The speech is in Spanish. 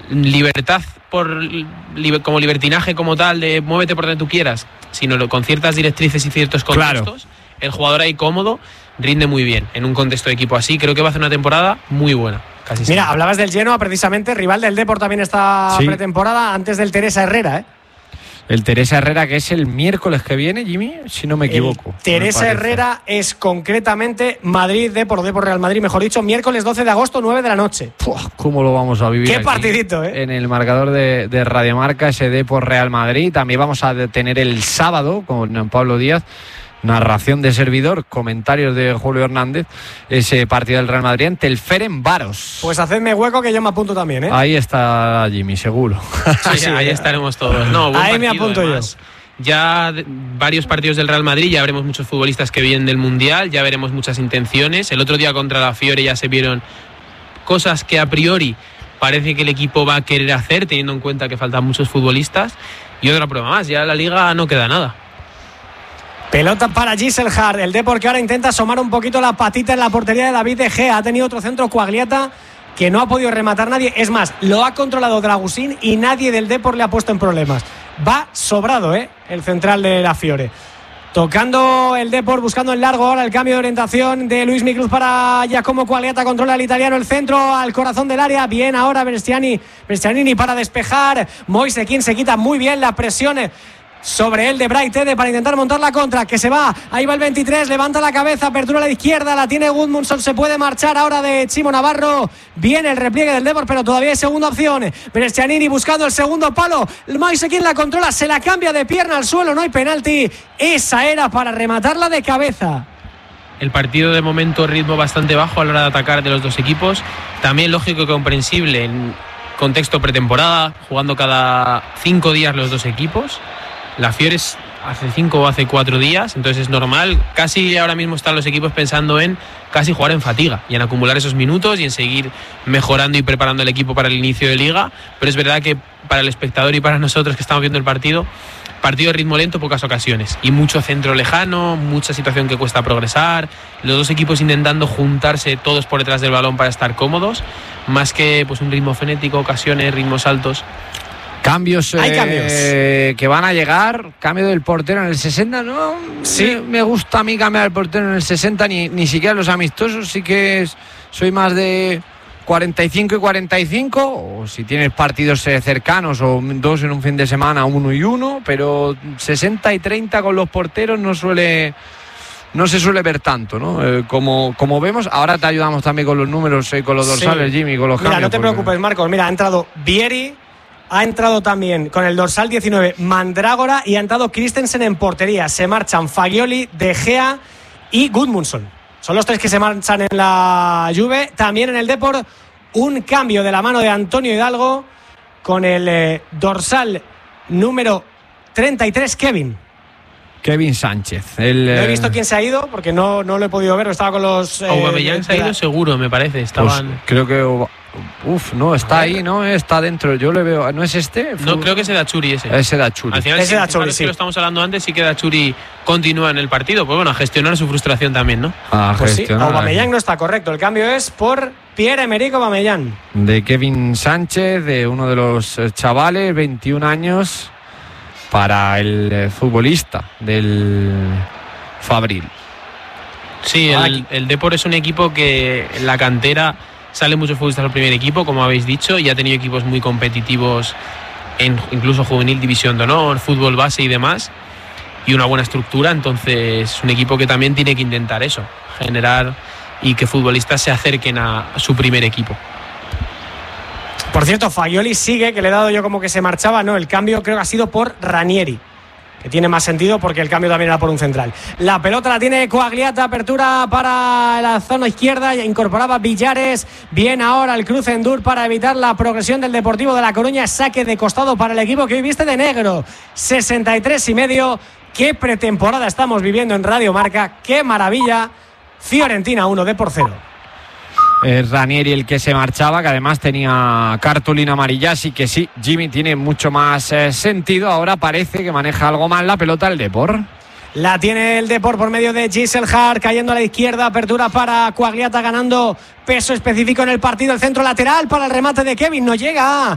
libertad como libertinaje como tal, de muévete por donde tú quieras, sino con ciertas directrices y ciertos contextos, claro. El jugador ahí cómodo rinde muy bien en un contexto de equipo así. Creo que va a hacer una temporada muy buena. Casi Mira, siempre. Hablabas del Genoa, precisamente, rival del Depor también esta pretemporada, antes del Teresa Herrera, ¿eh? El Teresa Herrera, que es el miércoles que viene, Jimmy, si no me equivoco. Teresa Herrera es concretamente Madrid-Depor, Depor-Real Madrid, mejor dicho, miércoles 12 de agosto, 9 de la noche. ¿Cómo lo vamos a vivir? Qué aquí, partidito, ¿eh? En el marcador de Radiomarca, ese Depor-Real Madrid. También vamos a tener el sábado con Pablo Díaz, narración de servidor, comentarios de Julio Hernández, ese partido del Real Madrid ante el Ferencváros. Pues hacedme hueco que yo me apunto también, ¿eh? Ahí está Jimmy, seguro. Sí, ahí estaremos todos. No, buen ahí partido, me apunto además. yo. Ya varios partidos del Real Madrid, ya veremos muchos futbolistas que vienen del Mundial, ya veremos muchas intenciones. El otro día contra la Fiore ya se vieron cosas que a priori parece que el equipo va a querer hacer, teniendo en cuenta que faltan muchos futbolistas. Y otra prueba más, ya en la Liga no queda nada. Pelota para Giselhard, el Depor que ahora intenta asomar un poquito la patita en la portería de David De Gea. Ha tenido otro centro Quagliata que no ha podido rematar nadie. Es más, lo ha controlado Dragusín y nadie del Depor le ha puesto en problemas. Va sobrado, el central de la Fiore. Tocando el Depor, buscando el largo ahora el cambio de orientación de Luis Micluz para Giacomo Quagliata. Controla el italiano el centro al corazón del área. Bien ahora Berstianini para despejar. Moise Kean se quita muy bien la presión sobre él de Bright Ede para intentar montar la contra, que se va, ahí va el 23, levanta la cabeza, apertura a la izquierda, la tiene Gudmundsson, se puede marchar ahora de Chimo Navarro, viene el repliegue del Depor, pero todavía hay segunda opción, Berestianini buscando el segundo palo, Moise Kean la controla, se la cambia de pierna al suelo, no hay penalti, esa era para rematarla de cabeza. El partido de momento ritmo bastante bajo a la hora de atacar de los dos equipos, también lógico y comprensible en contexto pretemporada, jugando cada 5 días los dos equipos. La Fiore hace 5 o hace 4 días, entonces es normal. Casi ahora mismo están los equipos pensando en casi jugar en fatiga y en acumular esos minutos y en seguir mejorando y preparando el equipo para el inicio de liga. Pero es verdad que para el espectador y para nosotros que estamos viendo el partido de ritmo lento, pocas ocasiones y mucho centro lejano, mucha situación que cuesta progresar. Los dos equipos intentando juntarse todos por detrás del balón para estar cómodos, más que pues un ritmo frenético, ocasiones, ritmos altos. Cambios, hay cambios que van a llegar. Cambio del portero en el 60, ¿no? Sí. Me gusta a mí cambiar el portero en el 60, ni siquiera los amistosos. Sí que soy más de 45 y 45, o si tienes partidos cercanos o dos en un fin de semana, 1 y 1, pero 60 y 30 con los porteros no se suele ver tanto, ¿no? Como vemos, ahora te ayudamos también con los números, con los dorsales, sí. Jimmy, con los cambios. Mira, no te preocupes, Marcos. Mira, ha entrado Vieri, ha entrado también con el dorsal 19 Mandrágora y ha entrado Christensen en portería. Se marchan Fagioli, De Gea y Gudmundsson. Son los tres que se marchan en la Juve. También en el Depor, un cambio de la mano de Antonio Hidalgo con el dorsal número 33, Kevin Sánchez. No he visto quién se ha ido porque no lo he podido ver. Estaba con los... Aubameyang se ha ido seguro, me parece. Estaban... Pues creo que... no, está ahí, ¿no? Está dentro. Yo le veo... ¿No es este? No, creo que es Dachuri ese. Ese Dachuri. Al final, ese Dachuri, sí. Que lo estamos hablando antes, sí que Dachuri continúa en el partido. Pues bueno, a gestionar su frustración también, ¿no? Pues sí, Aubameyang no está correcto. El cambio es por Pierre-Emerick Aubameyang. De Kevin Sánchez, de uno de los chavales, 21 años, para el futbolista del Fabril. Sí, el Depor es un equipo que en la cantera salen muchos futbolistas al primer equipo, como habéis dicho, y ha tenido equipos muy competitivos en incluso juvenil, división de honor, fútbol base y demás, y una buena estructura. Entonces es un equipo que también tiene que intentar eso, generar y que futbolistas se acerquen a su primer equipo. Por cierto, Fagioli sigue, que le he dado yo como que se marchaba. No, el cambio creo que ha sido por Ranieri, que tiene más sentido porque el cambio también era por un central. La pelota la tiene Quagliata, apertura para la zona izquierda, incorporaba Villares. Bien ahora el cruce en Dur para evitar la progresión del Deportivo de La Coruña. Saque de costado para el equipo que hoy viste de negro. 63,5. Qué pretemporada estamos viviendo en Radio Marca. Qué maravilla. Fiorentina 1, Depor 0. Ranieri el que se marchaba, que además tenía cartulina amarilla, así que sí, Jimmy, tiene mucho más sentido. Ahora parece que maneja algo más la pelota el Depor. La tiene el Depor por medio de Giselhard, cayendo a la izquierda, apertura para Quagliata, ganando peso específico en el partido. El centro lateral para el remate de Kevin, no llega.